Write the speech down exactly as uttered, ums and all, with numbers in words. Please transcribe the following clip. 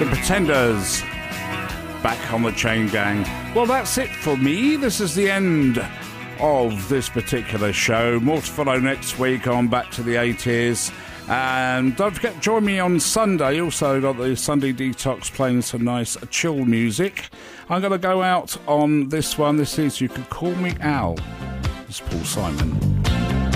The Pretenders, back on the Chain Gang. Well, that's it for me. This is the end of this particular show. More to follow next week on Back to the eighties. And don't forget, join me on Sunday. Also got the Sunday Detox playing some nice chill music. I'm going to go out on this one. This is You Could Call Me Al. It's Paul Simon.